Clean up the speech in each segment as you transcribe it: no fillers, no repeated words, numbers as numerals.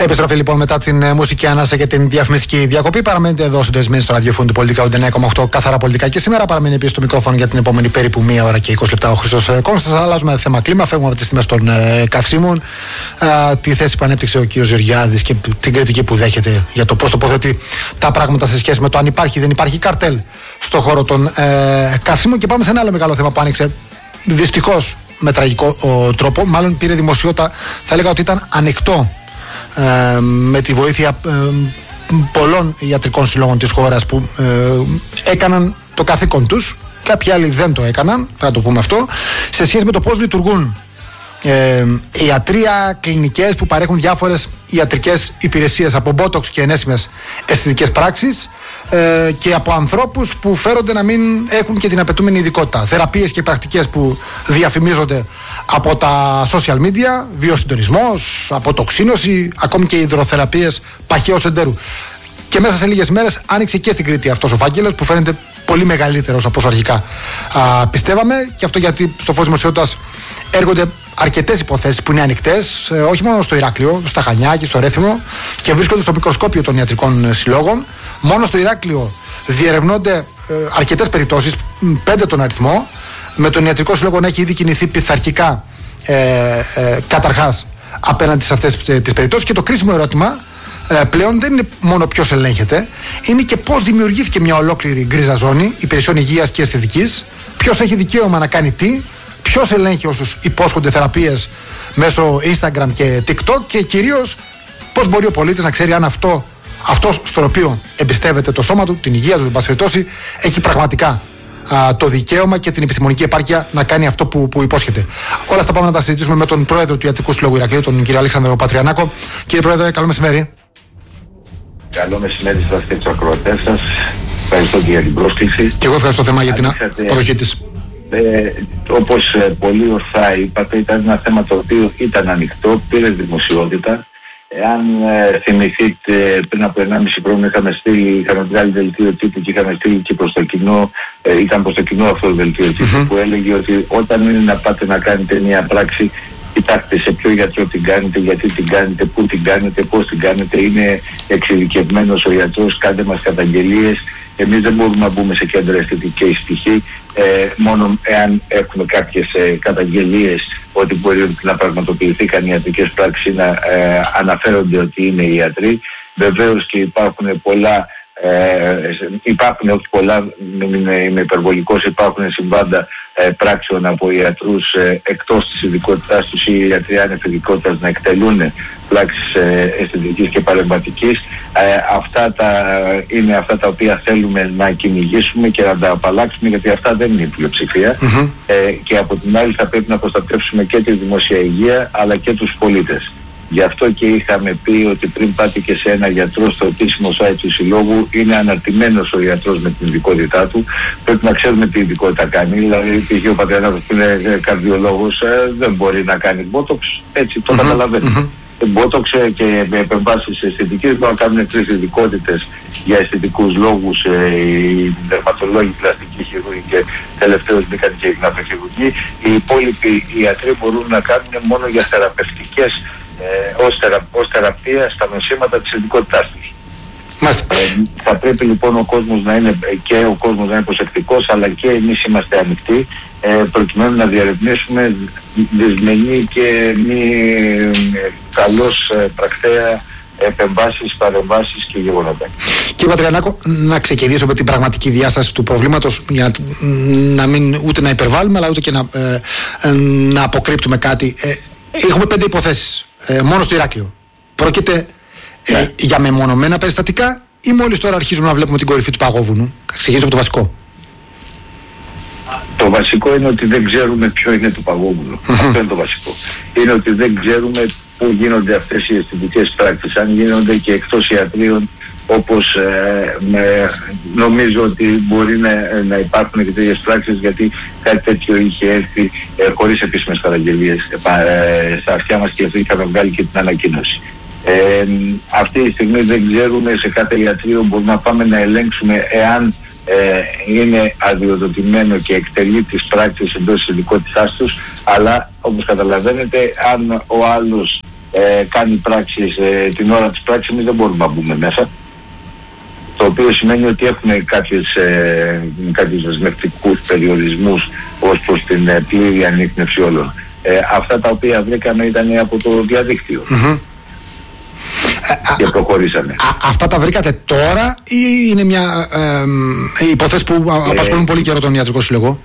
Επιστροφή λοιπόν μετά την μουσική ανάσα και την διαφημιστική διακοπή. Παραμένετε εδώ συντονισμένοι στο ραδιοφώνου του Πολιτικά 9,8 καθαρά πολιτικά. Και σήμερα παραμένει επίσης το μικρόφωνο για την επόμενη περίπου 1 ώρα και 20 λεπτά ο Χρήστος Κόνστας. Αλλάζουμε θέμα κλίμα, φεύγουμε από τις τιμές των καυσίμων. Τη θέση που ανέπτυξε ο κ. Γεωργιάδης και την κριτική που δέχεται για το πώς τοποθετεί τα πράγματα σε σχέση με το αν υπάρχει ή δεν υπάρχει καρτέλ στον χώρο των καυσίμων. Και πάμε σε ένα άλλο μεγάλο θέμα που άνοιξε δυστυχώς με τραγικό τρόπο. Μάλλον πήρε δημοσιότητα, θα έλεγα ότι ήταν ανοιχτό. Με τη βοήθεια πολλών ιατρικών συλλόγων της χώρας που έκαναν το καθήκον τους, κάποιοι άλλοι δεν το έκαναν, πρέπει να το πούμε αυτό, σε σχέση με το πώς λειτουργούν ιατρία, κλινικές που παρέχουν διάφορες ιατρικές υπηρεσίες, από μπότοξ και ενέσιμες αισθητικές πράξεις, και από ανθρώπους που φέρονται να μην έχουν και την απαιτούμενη ειδικότητα. Θεραπείες και πρακτικές που διαφημίζονται από τα social media, βιοσυντονισμός, αποτοξίνωση, ακόμη και υδροθεραπείες παχαίου εντέρου. Και μέσα σε λίγες μέρες άνοιξε και στην Κρήτη αυτός ο φάκελος που φαίνεται πολύ μεγαλύτερος από όσο αρχικά πιστεύαμε, και αυτό γιατί στο φως δημοσιότητας έρχονται αρκετές υποθέσεις που είναι ανοιχτές, όχι μόνο στο Ηράκλειο, στα Χανιά και στο Ρέθυμνο, και βρίσκονται στο μικροσκόπιο των ιατρικών συλλόγων. Μόνο στο Ηράκλειο διερευνώνται αρκετές περιπτώσεις, 5 τον αριθμό, με τον ιατρικό σύλλογο να έχει ήδη κινηθεί πειθαρχικά καταρχάς απέναντι σε αυτές τις περιπτώσεις. Και το κρίσιμο ερώτημα πλέον δεν είναι μόνο ποιος ελέγχεται, είναι και πώς δημιουργήθηκε μια ολόκληρη γκρίζα ζώνη υπηρεσιών υγείας και αισθητικής, ποιος έχει δικαίωμα να κάνει τι, ποιος ελέγχει όσους υπόσχονται θεραπείες μέσω Instagram και TikTok, και κυρίως πώς μπορεί ο πολίτης να ξέρει αν αυτός στον οποίο εμπιστεύεται το σώμα του, την υγεία του, την πάση περιπτώσει, έχει πραγματικά το δικαίωμα και την επιστημονική επάρκεια να κάνει αυτό που υπόσχεται. Όλα αυτά πάμε να τα συζητήσουμε με τον πρόεδρο του Ιατρικού Συλλόγου Ηρακλείου, τον κύριο Αλέξανδρο Πατριανάκο. Κύριε Πρόεδρε, καλό μεσημέρι. Καλό μεσημέρι σας και τους ακροατές σας. Ευχαριστώ και για την πρόσκληση. Και εγώ ευχαριστώ θερμά για την αποδοχή της. Όπως πολύ ορθά είπατε, ήταν ένα θέμα το οποίο ήταν ανοιχτό, πήρε δημοσιότητα. Εάν θυμηθείτε, πριν από 1,5 χρόνο είχαμε βγάλει δελτίο τύπου και είχαμε στείλει και προς το κοινό, ήταν προς το κοινό αυτό το δελτίο τύπου που έλεγε ότι όταν είναι να πάτε να κάνετε μια πράξη, κοιτάξτε σε ποιο γιατρό την κάνετε, γιατί την κάνετε, πού την κάνετε, πώς την κάνετε, είναι εξειδικευμένος ο γιατρός, κάντε μας καταγγελίες. Εμείς δεν μπορούμε να μπούμε σε κέντρα αισθητική πτυχή, μόνο εάν έχουμε κάποιες καταγγελίες ότι μπορεί να πραγματοποιηθήκαν ιατρικές πράξεις, να αναφέρονται ότι είναι οι ιατροί. Βεβαίως και υπάρχουν πολλά, όχι πολλά, μην είμαι υπερβολικός, υπάρχουν συμβάντα πράξεων από ιατρούς εκτός της ειδικότητάς τους, ή οι ιατροί άνευ ειδικότητας να εκτελούν πράξεις αισθητικής και παρεμβατικής. Είναι αυτά τα οποία θέλουμε να κυνηγήσουμε και να τα απαλλάξουμε, γιατί αυτά δεν είναι η πλειοψηφία. Και από την άλλη θα πρέπει να προστατεύσουμε και τη δημόσια υγεία αλλά και τους πολίτες. Γι' αυτό και είχαμε πει ότι πριν πάτε και σε ένα γιατρό στο επίσημο site του Συλλόγου, είναι αναρτημένος ο γιατρός με την ειδικότητά του. Πρέπει να ξέρουμε τι ειδικότητα κάνει. Δηλαδή, π.χ. ο Πατριανάκος που είναι καρδιολόγος δεν μπορεί να κάνει μπότοξ, έτσι το καταλαβαίνετε. Μπότοξ και επεμβάσεις αισθητικές μπορούν να κάνουν 3 ειδικότητες για αισθητικούς λόγους, οι δερματολόγοι, πλαστικοί χειρούργοι και τελευταίως μηχανική γναθοχειρουργοί. Οι υπόλοιποι ιατροί μπορούν να κάνουν μόνο για θεραπευτικές, ως θεραπεία στα νοσήματα της ειδικότητάς τους. Θα πρέπει λοιπόν ο κόσμος να είναι προσεκτικός, αλλά και εμείς είμαστε ανοιχτοί, προκειμένου να διαρευνήσουμε δυσμενή και μη καλώς πρακτέα επεμβάσεις, παρεμβάσεις και γεγονότα. Κύριε Πατριανάκο, να ξεκινήσω με την πραγματική διάσταση του προβλήματος, για να μην ούτε να υπερβάλλουμε αλλά ούτε και να αποκρύπτουμε κάτι. Έχουμε 5 υποθέσεις μόνο στο Ηράκλειο. Πρόκειται για μεμονωμένα περιστατικά ή μόλις τώρα αρχίζουμε να βλέπουμε την κορυφή του παγόβουνου? Ξεκινήσω από το βασικό. Το βασικό είναι ότι δεν ξέρουμε ποιο είναι το παγόβουνο. Αυτό είναι το βασικό. Είναι ότι δεν ξέρουμε πού γίνονται αυτές οι αισθητικές πράξεις. Αν γίνονται και εκτός ιατρίων, όπως νομίζω ότι μπορεί να υπάρχουν και τέτοιες πράξεις, γιατί κάτι τέτοιο είχε έρθει χωρίς επίσημες καταγγελίες στα αυτιά μας, και αυτό είχαμε βγάλει και την ανακοίνωση. Αυτή τη στιγμή δεν ξέρουμε σε κάθε ιατρείο, μπορούμε να πάμε να ελέγξουμε εάν είναι αδειοδοτημένο και εκτελεί τις πράξεις εντός της ειδικότητάς τους, αλλά όπως καταλαβαίνετε, αν ο άλλος κάνει πράξεις την ώρα της πράξης, εμείς δεν μπορούμε να μπούμε μέσα. Το οποίο σημαίνει ότι έχουμε κάποιους δεσμευτικούς περιορισμούς ως προς την πλήρη ανίκνευση όλων. Αυτά τα οποία βρήκαμε ήταν από το διαδίκτυο. Και προχωρήσαμε. Αυτά τα βρήκατε τώρα ή είναι μια υπόθεση που απασχολούν πολύ καιρό τον Ιατρικό Σύλλογο?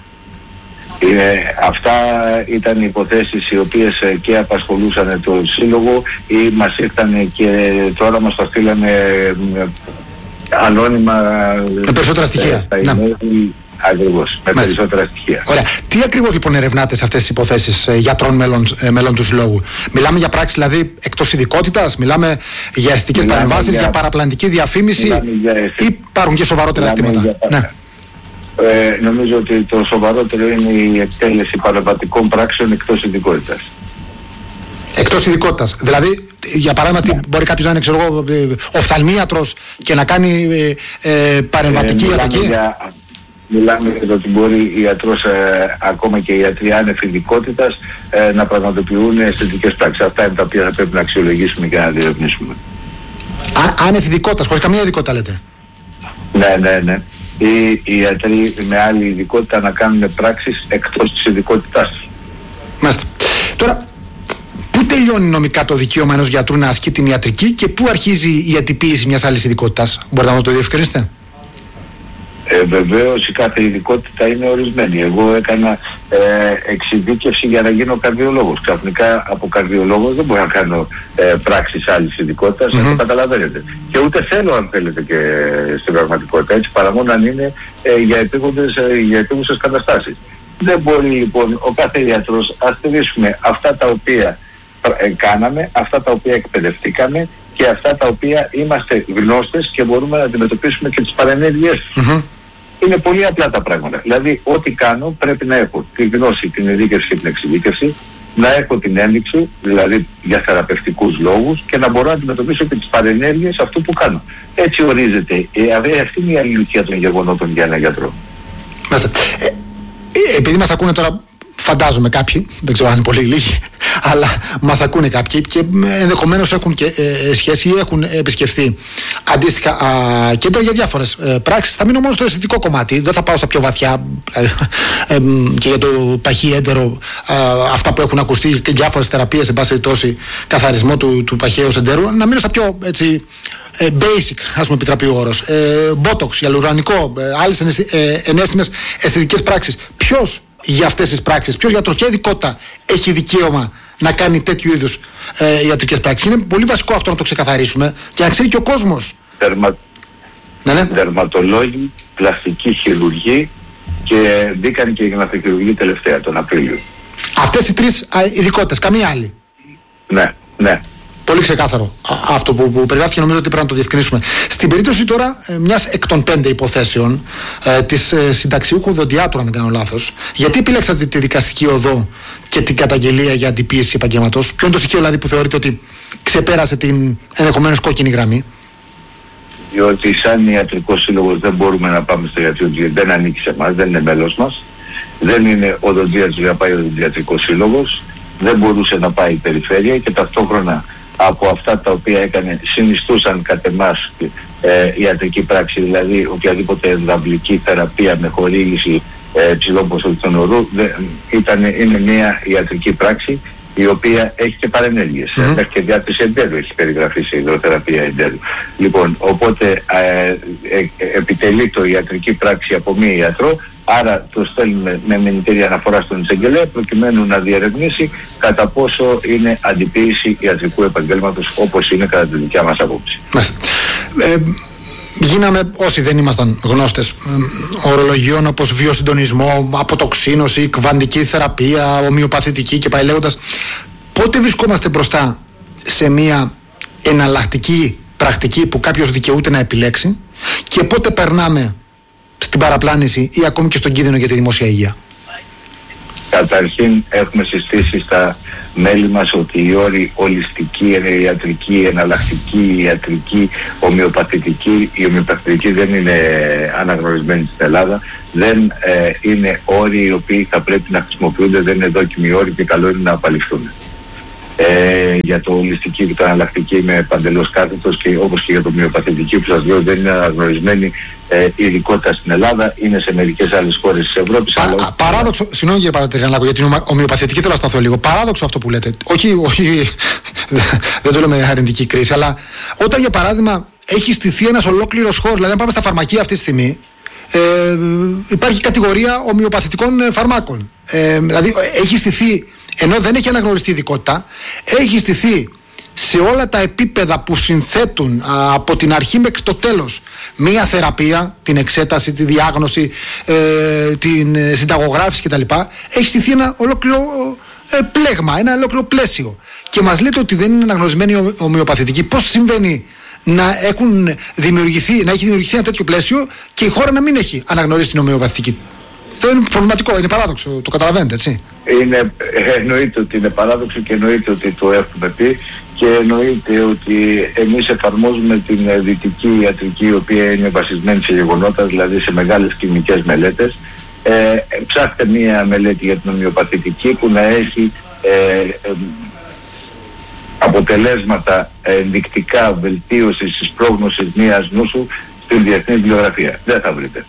Αυτά ήταν υποθέσεις οι οποίες και απασχολούσαν το Σύλλογο ή μας ήρθαν και τώρα μας τα στείλανε ανώνυμα. Με περισσότερα στοιχεία. Ακριβώς, με περισσότερα στοιχεία. Ωραία. Τι ακριβώς λοιπόν ερευνάτε σε αυτές τις υποθέσεις γιατρών μέλων του Συλλόγου? Μιλάμε για πράξεις δηλαδή εκτός ειδικότητας, μιλάμε για αισθητικές παρεμβάσεις, για παραπλανητική διαφήμιση ή υπάρχουν και σοβαρότερα αισθήματα? Ναι. Νομίζω ότι το σοβαρότερο είναι η εκτέλεση παρεμβατικών πράξεων εκτός ειδικότητας. Εκτός ειδικότητας. Δηλαδή, για παράδειγμα, μπορεί κάποιος να είναι, ξέρω εγώ, οφθαλμίατρος και να κάνει παρεμβατική ιατρική? Μιλάμε για το ότι μπορεί η ιατρός, ακόμα και οι ιατροί άνευ ειδικότητας, να πραγματοποιούν αισθητικές πράξεις. Αυτά είναι τα οποία θα πρέπει να αξιολογήσουμε και να διερευνήσουμε. Άνευ ειδικότητας, χωρίς καμία ειδικότητα λέτε? Ναι. Ή οι ιατροί με άλλη ειδικότητα να κάνουν πράξεις εκτός της ειδικότητάς τους. Μάλιστα. Τώρα, πού τελειώνει νομικά το δικαίωμα ενός γιατρού να ασκεί την ιατρική και πού αρχίζει η ατυποποίηση μιας άλλης ειδικότητας? Μπορείτε να μας το διευκρινίσετε? Βεβαίως η κάθε ειδικότητα είναι ορισμένη. Εγώ έκανα εξειδίκευση για να γίνω καρδιολόγος. Ξαφνικά από καρδιολόγος δεν μπορώ να κάνω πράξεις άλλης ειδικότητας, το καταλαβαίνετε. Και ούτε θέλω, αν θέλετε, και στην πραγματικότητα, έτσι, παρά μόνο αν είναι για επίγουσες καταστάσεις. Δεν μπορεί λοιπόν ο κάθε ιατρός, ας στηρίσουμε αυτά τα οποία κάναμε, αυτά τα οποία εκπαιδευτήκαμε και αυτά τα οποία είμαστε γνώστες και μπορούμε να αντιμετωπίσουμε και τις παρενέργειές τους. Είναι πολύ απλά τα πράγματα. Δηλαδή, ό,τι κάνω πρέπει να έχω τη γνώση, την ειδίκευση και την εξειδίκευση, να έχω την ένδειξη, δηλαδή για θεραπευτικούς λόγους, και να μπορώ να αντιμετωπίσω και τις παρενέργειες αυτού που κάνω. Έτσι ορίζεται. Αυτή είναι η αλληλουχία των γεγονότων για έναν γιατρό. Επειδή μας ακούνε τώρα, φαντάζομαι κάποιοι, δεν ξέρω αν είναι πολύ λίγοι, αλλά μας ακούνε κάποιοι και ενδεχομένως έχουν και σχέση ή έχουν επισκεφθεί αντίστοιχα κέντρα για διάφορες πράξεις. Θα μείνω μόνο στο αισθητικό κομμάτι, δεν θα πάω στα πιο βαθιά και για το παχύ έντερο, αυτά που έχουν ακουστεί και διάφορες θεραπείες, εν πάση περιπτώσει, καθαρισμό του παχαίου εντέρου. Να μείνω στα πιο έτσι, basic, ας πούμε, επιτραπεί ο όρος, botox, γυαλουρανικό, άλλες εναίσθημες αισθητικές πράξεις. Ποιος για αυτές τις πράξεις, ποιος γιατρός, ποια ειδικότητα έχει δικαίωμα να κάνει τέτοιου είδους ιατρικές πράξεις? Είναι πολύ βασικό αυτό να το ξεκαθαρίσουμε και να ξέρει και ο κόσμος. Δερματολόγοι, πλαστική χειρουργοί και μπήκαν και οι γναθοχειρουργοί τελευταία τον Απρίλιο. Αυτές οι τρεις ειδικότητες, καμία άλλη? Ναι. Πολύ ξεκάθαρο αυτό που περιγράφηκε, νομίζω ότι πρέπει να το διευκρινίσουμε. Στην περίπτωση τώρα μιας εκ των 5 υποθέσεων της συνταξιούχου οδοντιάτρου, αν δεν κάνω λάθος, γιατί επιλέξατε τη δικαστική οδό και την καταγγελία για αντιπίεση επαγγελματός? Ποιο είναι το στοιχείο δηλαδή που θεωρείτε ότι ξεπέρασε την ενδεχομένως κόκκινη γραμμή? Διότι σαν ιατρικός σύλλογος δεν μπορούμε να πάμε στο ιατρικό, δεν ανήκει σε εμάς, δεν είναι μέλος μας. Δεν είναι οδοντίατρος για να πάει ο οδοντιατρικός σύλλογος. Δεν μπορούσε να πάει η περιφέρεια και ταυτόχρονα από αυτά τα οποία έκανε συνιστούσαν κατ' εμάς ιατρική πράξη, δηλαδή οποιαδήποτε ενδαυλική θεραπεία με χορήγηση ψηλών ποσοτήτων ορού είναι μια ιατρική πράξη η οποία έχει και παρενέργειες. Μέχρι και διάθεση εντέρου έχει περιγραφεί σε υδροθεραπεία εντέρου. Λοιπόν, οπότε επιτελεί το ιατρική πράξη από μία ιατρό, άρα το στέλνουμε με μηνυτήρη αναφορά στον εισαγγελέα προκειμένου να διερευνήσει κατά πόσο είναι αντιποίηση ιατρικού επαγγέλματος, όπως είναι κατά τη δικιά μας απόψη. Γίναμε, όσοι δεν ήμασταν γνώστες ορολογιών όπως βιοσυντονισμό, αποτοξίνωση, κβαντική θεραπεία, ομοιοπαθητική και πάει λέγοντας, πότε βρισκόμαστε μπροστά σε μια εναλλακτική πρακτική που κάποιος δικαιούται να επιλέξει και πότε περνάμε στην παραπλάνηση ή ακόμη και στον κίνδυνο για τη δημόσια υγεία? Καταρχήν έχουμε συστήσει στα μέλη μας ότι οι όροι ολιστική, ιατρική, εναλλακτική, ιατρική, ομοιοπαθητική, η ομοιοπαθητική δεν είναι αναγνωρισμένη στην Ελλάδα, δεν είναι όροι οι οποίοι θα πρέπει να χρησιμοποιούνται, δεν είναι δόκιμοι όροι και καλό είναι να απαλληφθούν. Για το ολιστική και το αναλλακτική είμαι παντελώς κάθετος, και όπως και για το ομοιοπαθητική που σας λέω δεν είναι αναγνωρισμένη ειδικότητα στην Ελλάδα, είναι σε μερικές άλλες χώρες της Ευρώπης. Παράδοξο, συγγνώμη κύριε Παρατηρανάκο, για την ομοιοπαθητική θέλω να σταθώ λίγο. Παράδοξο αυτό που λέτε. Όχι, δεν το λέω με αρνητική κρίση, αλλά όταν για παράδειγμα έχει στηθεί ένας ολόκληρος χώρος, δηλαδή αν πάμε στα φαρμακεία αυτή τη στιγμή, υπάρχει κατηγορία ομοιοπαθητικών φαρμάκων. Δηλαδή έχει στηθεί, ενώ δεν έχει αναγνωριστεί ειδικότητα, έχει στηθεί σε όλα τα επίπεδα που συνθέτουν από την αρχή μέχρι το τέλος μία θεραπεία, την εξέταση, τη διάγνωση, την συνταγογράφηση κτλ. Έχει στηθεί ένα ολόκληρο πλέγμα, ένα ολόκληρο πλαίσιο. Και μας λέτε ότι δεν είναι αναγνωρισμένη ομοιοπαθητική. Πώς συμβαίνει να έχει δημιουργηθεί ένα τέτοιο πλαίσιο και η χώρα να μην έχει αναγνωρίσει την ομοιοπαθητική? Αυτό είναι προβληματικό, είναι παράδοξο, το καταλαβαίνετε, έτσι? Εννοείται ότι είναι παράδοξο και εννοείται ότι το έχουμε πει, και εννοείται ότι εμείς εφαρμόζουμε την δυτική ιατρική, η οποία είναι βασισμένη σε γεγονότα, δηλαδή σε μεγάλες κλινικές μελέτες. Ψάχτε μία μελέτη για την ομοιοπαθητική που να έχει αποτελέσματα ενδεικτικά βελτίωσης της πρόγνωσης μιας νόσου στην διεθνή βιβλιογραφία. Δεν θα βρείτε.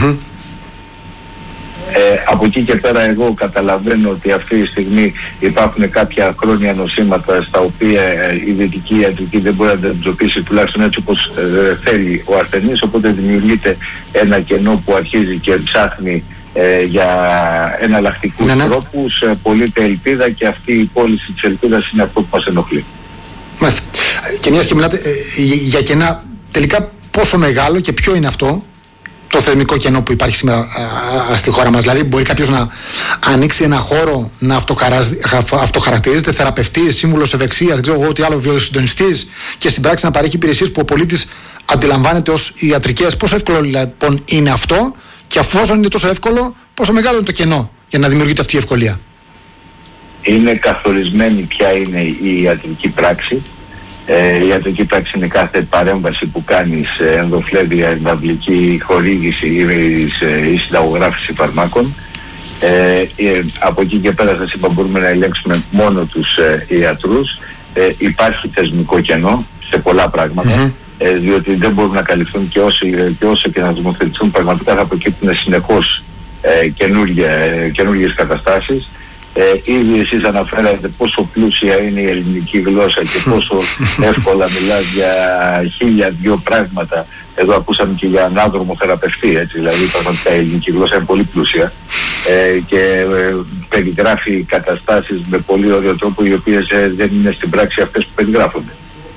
Από εκεί και πέρα εγώ καταλαβαίνω ότι αυτή τη στιγμή υπάρχουν κάποια χρόνια νοσήματα στα οποία η δυτική ιατρική δεν μπορεί να τα αντιμετωπίσει, τουλάχιστον έτσι όπως θέλει ο ασθενής, οπότε δημιουργείται ένα κενό που αρχίζει και ψάχνει για εναλλακτικούς τρόπους, πωλείται ελπίδα, και αυτή η πώληση της ελπίδας είναι αυτό που μας ενοχλεί. Μάλιστα. Και μιας και μιλάτε για κενά, τελικά πόσο μεγάλο και ποιο είναι αυτό το θεσμικό κενό που υπάρχει σήμερα στη χώρα μας? Δηλαδή μπορεί κάποιος να ανοίξει ένα χώρο, να αυτοχαρακτηρίζεται θεραπευτής, σύμβουλος ευεξίας, δεν ξέρω εγώ τι άλλο, βιοσυντονιστής, και στην πράξη να παρέχει υπηρεσίες που ο πολίτης αντιλαμβάνεται ως ιατρικές? Πόσο εύκολο λοιπόν είναι αυτό, και αφόσον είναι τόσο εύκολο, πόσο μεγάλο είναι το κενό για να δημιουργείται αυτή η ευκολία? Είναι καθορισμένη ποια είναι η ιατρική πράξη. Η ιατρική πράξη είναι κάθε παρέμβαση που κάνει σε ενδοφλέβεια, εμβαυλική χορήγηση ή συνταγογράφηση φαρμάκων. Από εκεί και πέρα σας είπα μπορούμε να ελέγξουμε μόνο τους ιατρούς. Υπάρχει θεσμικό κενό σε πολλά πράγματα, διότι δεν μπορούν να καλυφθούν, και όσο και να δημοθετηθούν πραγματικά θα προκύπτουν συνεχώς καινούργιες καταστάσεις. Ήδη εσείς αναφέρατε πόσο πλούσια είναι η ελληνική γλώσσα και πόσο εύκολα μιλάς για 1002 πράγματα. Εδώ ακούσαμε και για ανάδρομο θεραπευτή, έτσι, δηλαδή πραγματικά η ελληνική γλώσσα είναι πολύ πλούσια και περιγράφει καταστάσεις με πολύ ωραίο τρόπο, οι οποίες δεν είναι στην πράξη αυτές που περιγράφονται.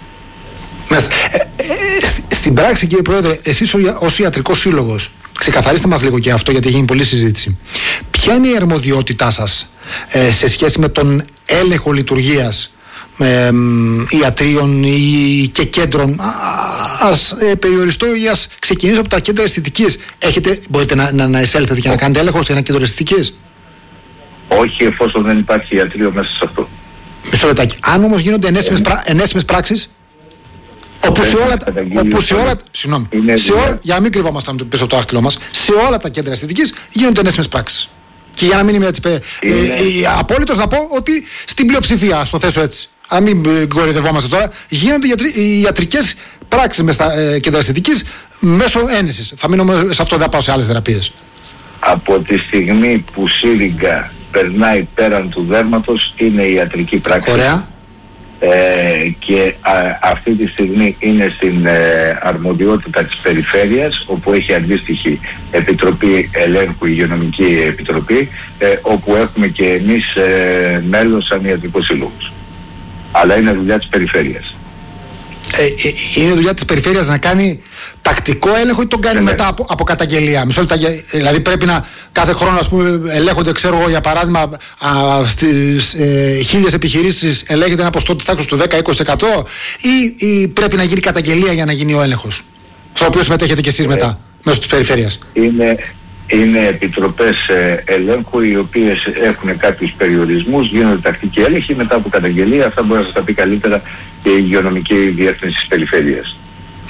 Στην πράξη, κύριε Πρόεδρε, εσείς ως ιατρικός σύλλογος, ξεκαθαρίστε μας λίγο και αυτό, γιατί έχει γίνει πολλή συζήτηση. Ποια είναι η αρμοδιότητά σας σε σχέση με τον έλεγχο λειτουργίας ιατρίων και κέντρων? Ας περιοριστώ ή ας ξεκινήσω από τα κέντρα αισθητικής. Μπορείτε να εισέλθετε και να κάνετε έλεγχο σε ένα κέντρο αισθητικής? Όχι, εφόσον δεν υπάρχει ιατρείο μέσα σε αυτό. Μισό λεπτάκι. Αν όμως γίνονται ενέσιμες πράξεις, για να μην κρυβόμαστε πίσω από το άχτυλό μας, σε όλα τα κέντρα αισθητικής γίνονται ενέσιμες πράξεις. Και για να μην είμαι έτσι απόλυτος, να πω ότι στην πλειοψηφία, στο θέσω έτσι, αν μην κοροϊδευόμαστε τώρα, γίνονται οι ιατρικές πράξεις μες στα κέντρα αισθητικής μέσω ένεσης. Θα μείνω σε αυτό, δεν θα πάω σε άλλες θεραπείες. Από τη στιγμή που σύριγγα περνάει πέραν του δέρματος, είναι η ιατρική πράξη. Ωραία. Και αυτή τη στιγμή είναι στην αρμοδιότητα της περιφέρειας, όπου έχει αντίστοιχη επιτροπή ελέγχου, υγειονομική επιτροπή, όπου έχουμε και εμείς μέλος σαν ιατρικός σύλλογος. Αλλά είναι δουλειά της περιφέρειας. Είναι δουλειά της περιφέρειας να κάνει τακτικό έλεγχο ή τον κάνει μετά από καταγγελία? Μισό λεπτά, δηλαδή πρέπει να κάθε χρόνο, ας πούμε, ελέγχονται, ξέρω εγώ, για παράδειγμα, στις 1000 επιχειρήσεις ελέγχεται ένα ποσοστό της τάξης του 10-20%, ή πρέπει να γίνει καταγγελία για να γίνει ο έλεγχος, στο οποίο συμμετέχετε και εσείς μετά μέσω της περιφέρειας? Είναι επιτροπές ελέγχου, οι οποίες έχουν κάποιους περιορισμούς, γίνονται τακτικοί έλεγχοι, μετά από καταγγελία. Αυτά μπορεί να σας τα πει καλύτερα και η υγειονομική διεύθυνση της περιφέρειας.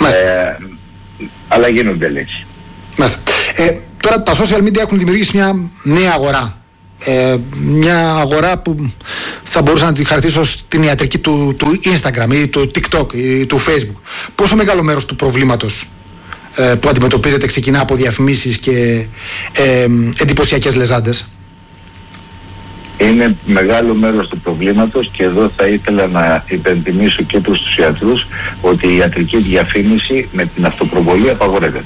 Αλλά γίνονται έλεγχοι. Τώρα τα social media έχουν δημιουργήσει μια νέα αγορά. Μια αγορά που θα μπορούσα να τη χαρακτηρίσω στην ιατρική του Instagram ή του TikTok ή του Facebook. Πόσο μεγάλο μέρος του προβλήματος που αντιμετωπίζετε ξεκινά από διαφημίσεις και εντυπωσιακές λεζάντες? Είναι μεγάλο μέρος του προβλήματος, και εδώ θα ήθελα να υπενθυμίσω και προς τους ιατρούς ότι η ιατρική διαφήμιση με την αυτοπροβολή απαγορεύεται.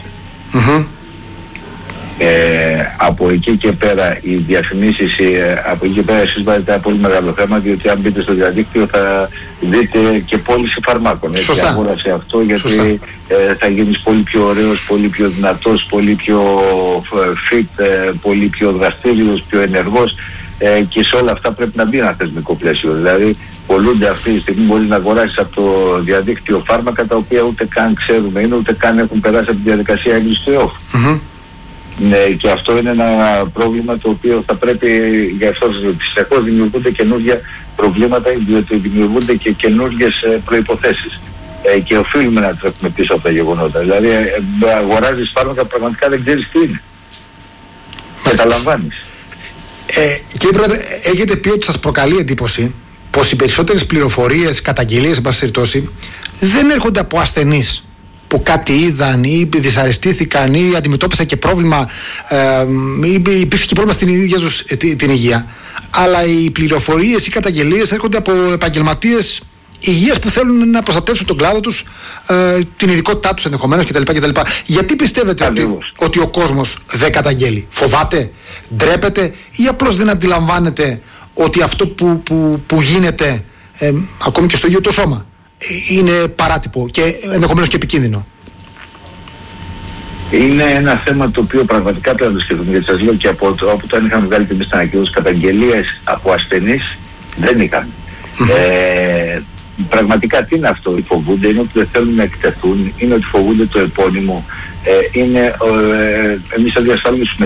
Από εκεί και πέρα οι διαφημίσεις, από εκεί και πέρα εσείς βάζετε ένα πολύ μεγάλο θέμα, διότι αν μπείτε στο διαδίκτυο θα δείτε και πώληση φαρμάκων. Σωστά. Αγόρασε αυτό γιατί θα γίνεις πολύ πιο ωραίος, πολύ πιο δυνατός, πολύ πιο fit, πολύ πιο δραστήριος, πιο ενεργός, και σε όλα αυτά πρέπει να μπει ένα θεσμικό πλαίσιο. Δηλαδή πολλούνται αυτή τη στιγμή, μπορείς να αγοράσεις από το διαδίκτυο φάρμακα τα οποία ούτε καν ξέρουμε είναι, ούτε καν έχουν περάσει από τη διαδικασία έγκρισης του ΕΟΦ. Ναι, και αυτό είναι ένα πρόβλημα το οποίο θα πρέπει, για αυτό συνεχώς δημιουργούνται καινούργια προβλήματα, διότι δημιουργούνται και καινούργιες προϋποθέσεις. Και οφείλουμε να τρέχουμε πίσω από τα γεγονότα. Δηλαδή αγοράζεις φάρμακα, πραγματικά δεν ξέρεις τι είναι. Καταλαμβάνεις. Κύριε Πρόεδρε, έχετε πει ότι σας προκαλεί εντύπωση πως οι περισσότερες πληροφορίες, καταγγελίες, εν πάση περιπτώσει, δεν έρχονται από ασθενείς που κάτι είδαν ή δυσαρεστήθηκαν ή αντιμετώπισαν και πρόβλημα ή υπήρξε και πρόβλημα στην ίδια τους την υγεία, αλλά οι πληροφορίες ή καταγγελίες έρχονται από επαγγελματίες υγείας που θέλουν να προστατεύσουν τον κλάδο τους, την ειδικότητά τους ενδεχομένως κτλ. Γιατί πιστεύετε ότι ο κόσμος δεν καταγγέλει? Φοβάται, ντρέπεται ή απλώς δεν αντιλαμβάνεται ότι αυτό που γίνεται ακόμη και στο ίδιο το σώμα είναι παράτυπο και ενδεχομένως και επικίνδυνο? Είναι ένα θέμα το οποίο πραγματικά πρέπει να το σκεφτούμε, γιατί σας λέω και από όταν είχαμε βγάλει την πίστα ανακοίνωση, καταγγελίες από ασθενείς δεν είχαμε. Πραγματικά τι είναι αυτό? Φοβούνται, είναι ότι δεν θέλουν να εκτεθούν, είναι ότι φοβούνται το επώνυμο, εμείς θα διασφαλίσουμε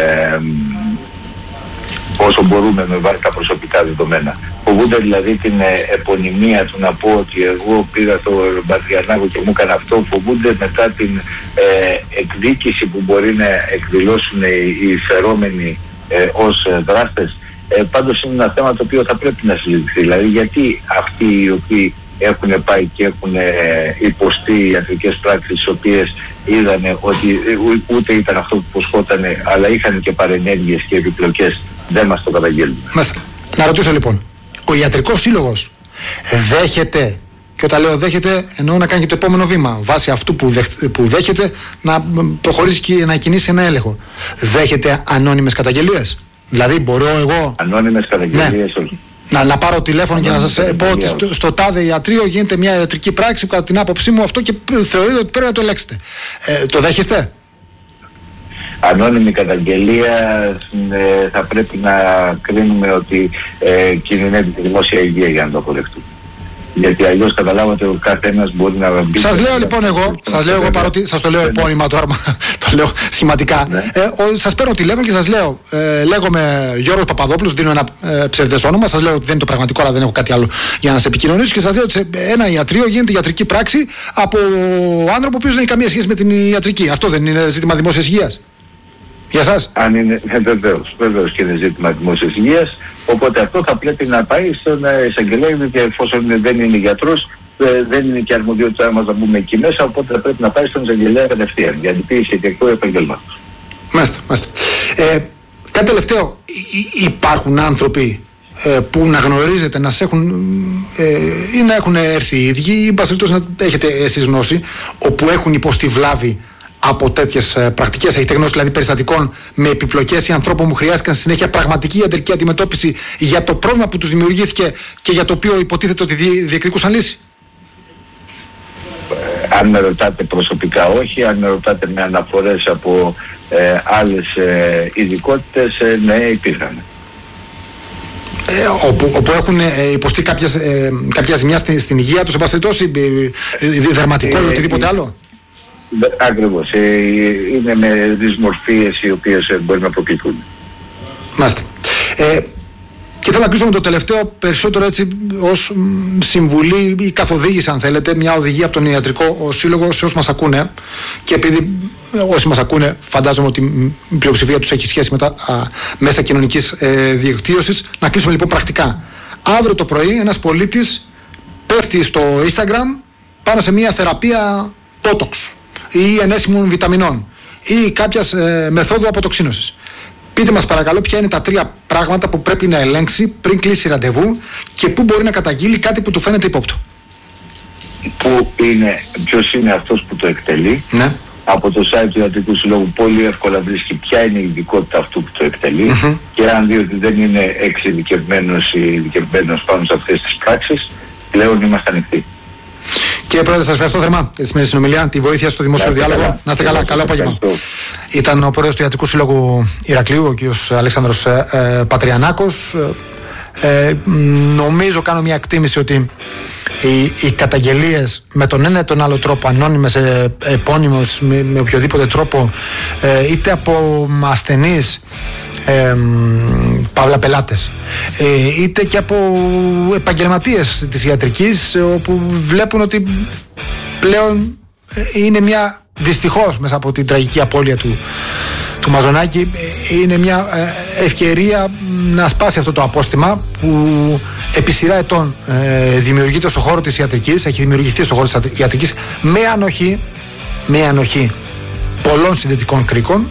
όσο μπορούμε με βάση τα προσωπικά δεδομένα. Φοβούνται δηλαδή την επωνυμία του, να πω ότι εγώ πήγα στο Μπατριανάκο και μου έκανε αυτό. Φοβούνται μετά την εκδίκηση που μπορεί να εκδηλώσουν οι φερόμενοι ως δράστες. Πάντως είναι ένα θέμα το οποίο θα πρέπει να συζητηθεί. Δηλαδή γιατί αυτοί οι οποίοι έχουν πάει και έχουν υποστεί ιατρικές πράξεις, τις οποίες είδανε ότι ούτε ήταν αυτό που υποσχότανε, αλλά είχαν και παρενέργειες και επιπλοκές, δεν μας το καταγγέλνουν. Να ρωτήσω λοιπόν, ο Ιατρικός Σύλλογος δέχεται, και όταν λέω δέχεται εννοώ να κάνει και το επόμενο βήμα, βάσει αυτού που δέχεται να προχωρήσει και να κινήσει ένα έλεγχο, δέχεται ανώνυμες καταγγελίες? Δηλαδή μπορώ εγώ... Ανώνυμες καταγγελίες, όχι. Να πάρω τηλέφωνο και να σας πω ότι στο τάδε ιατρείο γίνεται μια ιατρική πράξη που κατά την άποψή μου αυτό και θεωρείτε ότι πρέπει να το ελέγξετε. Το δέχεστε? Ανώνυμη καταγγελία θα πρέπει να κρίνουμε ότι κινδυνεύει τη δημόσια υγεία για να το αποδεχτούμε. Γιατί αλλιώς καταλάβατε ο καθένας μπορεί να μπει... Σας λέω λοιπόν εγώ, παρότι σας το λέω επώνυμα τώρα, το λέω σχηματικά, σας παίρνω τηλέφωνο και σας λέω, λέγομαι Γιώργος Παπαδόπουλος, δίνω ένα ψευδές όνομα, σας λέω ότι δεν είναι το πραγματικό, αλλά δεν έχω κάτι άλλο για να σας επικοινωνήσω, και σας λέω ότι σε ένα ιατρείο γίνεται ιατρική πράξη από άνθρωπο ο οποίος δεν έχει καμία σχέση με την ιατρική. Αυτό δεν είναι ζήτημα δημόσιας υγείας για σας? Αν είναι, βεβαίως και είναι ζήτημα δημόσιας υγείας, οπότε αυτό θα πρέπει να πάει στον εισαγγελέα, γιατί εφόσον δεν είναι γιατρός, δεν είναι και αρμοδιότητά μας να μπούμε εκεί μέσα, οπότε θα πρέπει να πάει στον εισαγγελέα κατευθείαν, για την σχετικό επαγγέλματος. Μάλιστα. Κάτι τελευταίο, υπάρχουν άνθρωποι που να γνωρίζετε, να έχουν ή να έχουν έρθει οι ίδιοι, ή να έχετε εσείς γνώση, όπου έχουν υποστεί βλάβη από τέτοιες πρακτικές? Έχετε γνώση δηλαδή περιστατικών με επιπλοκές ή ανθρώπων που χρειάστηκαν στη συνέχεια πραγματική ιατρική αντιμετώπιση για το πρόβλημα που τους δημιουργήθηκε και για το οποίο υποτίθεται ότι διεκδικούσαν λύση? Αν με ρωτάτε προσωπικά, όχι. Αν με ρωτάτε με αναφορές από άλλες ειδικότητες, ναι, υπήρχαν. Όπου έχουν υποστεί κάποια ζημιά στην υγεία τους, εμπαστητώσει, δερματικό ή οτιδήποτε άλλο? Ακριβώς. Είναι με δυσμορφίες οι οποίες μπορεί να προκληθούν. Μάλιστα. Και θέλω να κλείσω με το τελευταίο, περισσότερο έτσι ως συμβουλή ή καθοδήγηση, αν θέλετε, μια οδηγία από τον Ιατρικό Σύλλογο σε όσους μας ακούνε, και επειδή όσοι μας ακούνε φαντάζομαι ότι η πλειοψηφία τους έχει σχέση με τα μέσα κοινωνικής δικτύωσης. Να κλείσουμε λοιπόν πρακτικά. αύριο το πρωί ένας πολίτης πέφτει στο Instagram πάνω σε μια θεραπεία Botox ή ενέσιμων βιταμινών ή κάποιας μεθόδου αποτοξίνωσης. Πείτε μας παρακαλώ ποια είναι τα 3 πράγματα που πρέπει να ελέγξει πριν κλείσει ραντεβού και πού μπορεί να καταγγείλει κάτι που του φαίνεται υπόπτω. Ποιος είναι αυτός που το εκτελεί. Ναι. Από το site του Ιατρικού Συλλόγου πολύ εύκολα βρίσκει ποια είναι η ειδικότητα αυτού που το εκτελεί και αν δει ότι δεν είναι εξειδικευμένος ή ειδικευμένος πάνω σε αυτές τις πράξεις, πλέον είμαστε ανοιχτοί. Κύριε Πρόεδρε, σας ευχαριστώ θερμά για τη σημερινή συνομιλία, τη βοήθεια στο δημόσιο διάλογο. Να είστε καλά, καλό απόγευμα. Ήταν ο Πρόεδρος του Ιατρικού Συλλόγου Ηρακλείου, ο κ. Αλέξανδρος Πατριανάκος. Νομίζω, κάνω μια εκτίμηση ότι οι καταγγελίες με τον ένα ή τον άλλο τρόπο, ανώνυμες, επώνυμος, με οποιοδήποτε τρόπο, είτε από ασθενείς, παύλα πελάτες, είτε και από επαγγελματίες της ιατρικής, όπου βλέπουν ότι πλέον είναι μια, δυστυχώς μέσα από την τραγική απώλεια του Μαζονάκη, είναι μια ευκαιρία να σπάσει αυτό το απόστημα που επί σειρά ετών δημιουργείται στον χώρο της ιατρικής, έχει δημιουργηθεί στον χώρο της ιατρικής με ανοχή πολλών συνδετικών κρίκων.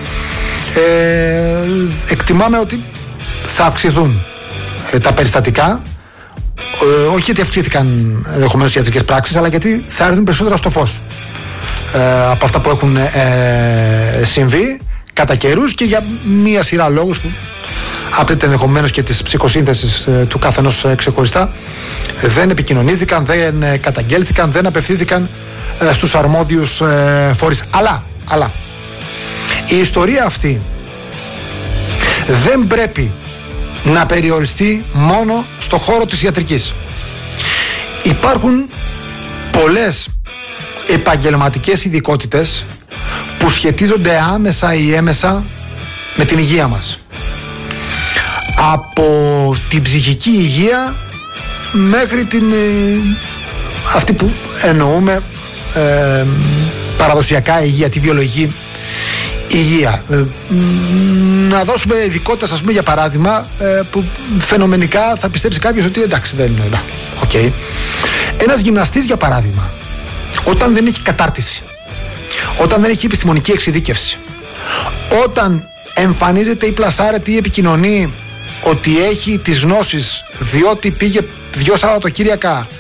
Εκτιμάμε ότι θα αυξηθούν τα περιστατικά, όχι γιατί αυξήθηκαν ενδεχομένως οι ιατρικές πράξεις, αλλά γιατί θα έρθουν περισσότερα στο φως από αυτά που έχουν συμβεί κατά καιρούς και για μία σειρά λόγους που άπτεται ενδεχομένως και της ψυχοσύνθεσης του καθενός ξεχωριστά, δεν επικοινωνήθηκαν, δεν καταγγέλθηκαν, δεν απευθύνθηκαν στους αρμόδιους φορείς. Αλλά η ιστορία αυτή δεν πρέπει να περιοριστεί μόνο στο χώρο της ιατρικής. Υπάρχουν πολλές επαγγελματικές ειδικότητες που σχετίζονται άμεσα ή έμεσα με την υγεία μας. Από την ψυχική υγεία μέχρι την αυτή που εννοούμε παραδοσιακά υγεία, τη βιολογική υγεία. Να δώσουμε ειδικότητες, ας πούμε, για παράδειγμα, που φαινομενικά θα πιστέψει κάποιος ότι εντάξει, δεν είναι. Okay. Ένας γυμναστής, για παράδειγμα, όταν δεν έχει κατάρτιση, όταν δεν έχει επιστημονική εξειδίκευση, όταν εμφανίζεται ή πλασάρεται ή επικοινωνεί ότι έχει τις γνώσεις διότι πήγε 2 Σαββατοκύριακα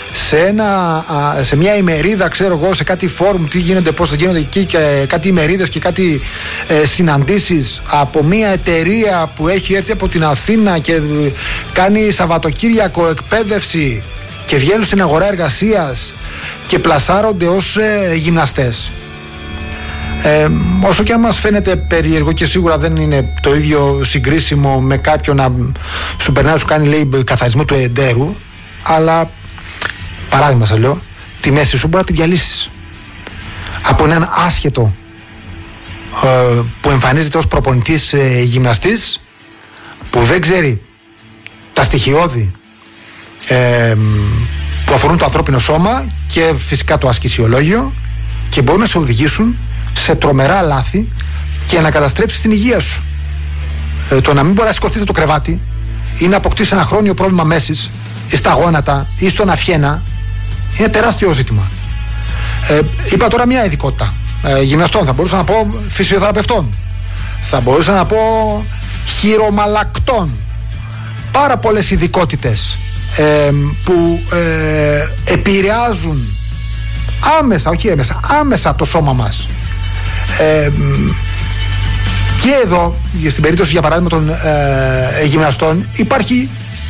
σε μια ημερίδα, ξέρω εγώ, σε κάτι φόρουμ, τι γίνεται, πώς θα γίνονται εκεί, και κάτι ημερίδες και κάτι συναντήσεις από μια εταιρεία που έχει έρθει από την Αθήνα και κάνει Σαββατοκύριακο εκπαίδευση και βγαίνουν στην αγορά εργασίας και πλασάρονται ως γυμναστές. Όσο και αν μας φαίνεται περίεργο και σίγουρα δεν είναι το ίδιο συγκρίσιμο με κάποιον να σου περνάει να σου κάνει, λέει, καθαρισμό του εντέρου, αλλά παράδειγμα σας λέω, τη μέση σου μπορεί να τη διαλύσεις από έναν άσχετο που εμφανίζεται ως προπονητής γυμναστής, που δεν ξέρει τα στοιχειώδη που αφορούν το ανθρώπινο σώμα και φυσικά το ασκησιολόγιο, και μπορούν να σε οδηγήσουν σε τρομερά λάθη και να καταστρέψεις την υγεία σου. Το να μην μπορεί να σηκωθείς από το κρεβάτι ή να αποκτήσεις ένα χρόνιο πρόβλημα μέσης ή στα γόνατα ή στον αφιένα είναι τεράστιο ζήτημα. Είπα τώρα μια ειδικότητα γυμναστών, θα μπορούσα να πω φυσιοθεραπευτών, θα μπορούσα να πω χειρομαλακτών. Πάρα πολλές ειδικότητες που επηρεάζουν άμεσα, όχι έμεσα, άμεσα το σώμα μας. Και εδώ, στην περίπτωση για παράδειγμα των γυμναστών, υπάρχει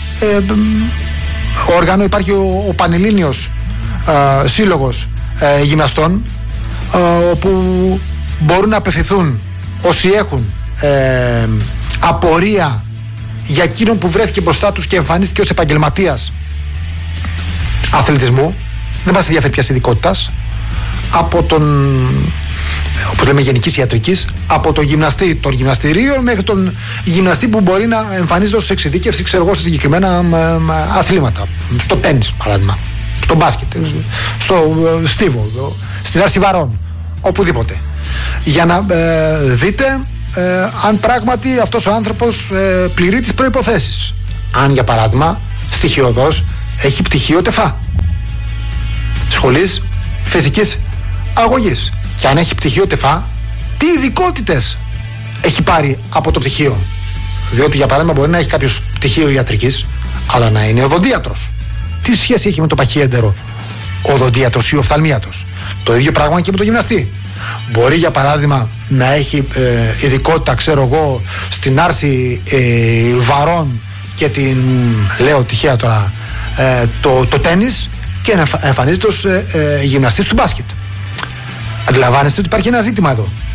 όργανο, υπάρχει ο Πανελλήνιος Σύλλογος Γυμναστών, όπου μπορούν να απευθυνθούν όσοι έχουν απορία για εκείνον που βρέθηκε μπροστά τους και εμφανίστηκε ως επαγγελματίας αθλητισμού, δεν μας ενδιαφέρει ποιας ειδικότητας, από τον, όπως λέμε, γενικής ιατρικής, από τον γυμναστή των γυμναστηρίων μέχρι τον γυμναστή που μπορεί να εμφανίζεται ως εξειδίκευση, ξέρω εγώ, σε συγκεκριμένα αθλήματα, στο τένις παράδειγμα, στο μπάσκετ, στο στίβο, στην άρση βαρών, οπουδήποτε, για να δείτε αν πράγματι αυτός ο άνθρωπος πληρεί τις προϋποθέσεις. Αν, για παράδειγμα, στοιχειοδός έχει πτυχίο ΤΕΦΑ, σχολής φυσικής αγωγής. Και αν έχει πτυχίο ΤΕΦΑ, τι ειδικότητες έχει πάρει από το πτυχίο? Διότι για παράδειγμα μπορεί να έχει κάποιος πτυχίο ιατρικής, αλλά να είναι οδοντίατρος. Τι σχέση έχει με το παχύεντερο οδοντίατρος ή οφθαλμίατρος? Το ίδιο πράγμα και με το γυμναστή. Μπορεί για παράδειγμα να έχει ειδικότητα, ξέρω εγώ, στην άρση βαρών και την, λέω τυχαία τώρα, το τένις, και να εμφανίζεται ως γυμναστής του μπάσκετ. Αντιλαμβάνεστε ότι υπάρχει ένα ζήτημα εδώ.